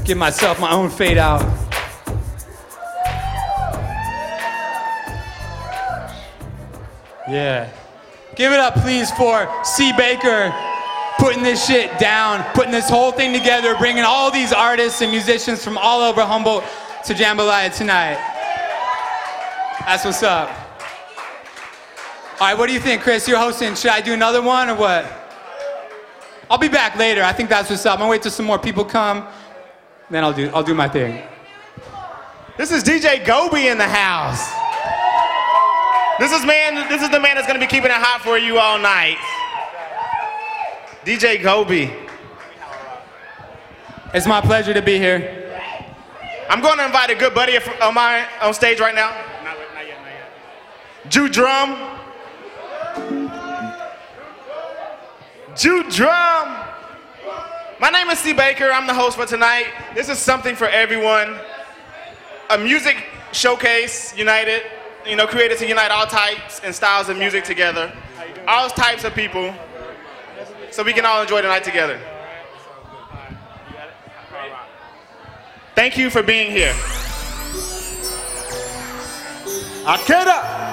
give myself my own fade out. Yeah. Give it up, please, for C. Baker putting this shit down, putting this whole thing together, bringing all these artists and musicians from all over Humboldt to Jambalaya tonight. That's what's up. All right, what do you think, Chris? You're hosting. Should I do another one or what? I'll be back later. I think that's what's up. I'm gonna wait till some more people come, then I'll do my thing. This is DJ Gobi in the house. This is the man that's gonna be keeping it hot for you all night. DJ Gobi. It's my pleasure to be here. I'm going to invite a good buddy of mine on stage right now. Not yet. Jude Drum. Jude Drum. My name is C. Baker. I'm the host for tonight. This is something for everyone. A music showcase united, created to unite all types and styles of music together. All types of people, so we can all enjoy the night together. Thank you for being here. Akeda.